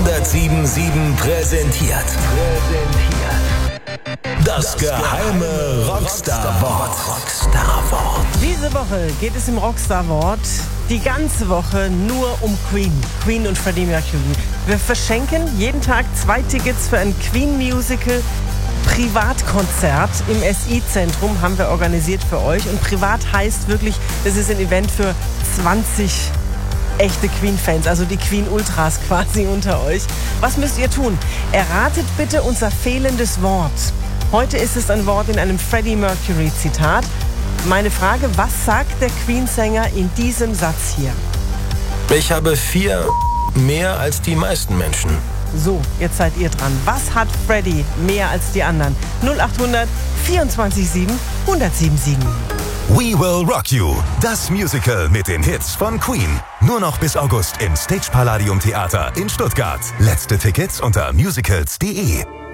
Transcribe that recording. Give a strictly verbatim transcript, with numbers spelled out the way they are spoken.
hundertsieben sieben präsentiert. Das geheime Rockstar-Wort. Rockstar-Wort. Diese Woche geht es im Rockstar-Wort die ganze Woche nur um Queen. Queen und Freddie Mercury. Wir verschenken jeden Tag zwei Tickets für ein Queen-Musical. Privatkonzert im S I-Zentrum haben wir organisiert für euch. Und privat heißt wirklich, das ist ein Event für zwanzig echte Queen-Fans, also die Queen-Ultras quasi unter euch. Was müsst ihr tun? Erratet bitte unser fehlendes Wort. Heute ist es ein Wort in einem Freddie Mercury-Zitat. Meine Frage, was sagt der Queen-Sänger in diesem Satz hier? Ich habe vier mehr als die meisten Menschen. So, jetzt seid ihr dran. Was hat Freddie mehr als die anderen? null acht hundert vierundzwanzig sieben hundertsieben sieben. We Will Rock You, das Musical mit den Hits von Queen. Nur noch bis August im Stage Palladium Theater in Stuttgart. Letzte Tickets unter musicals punkt de.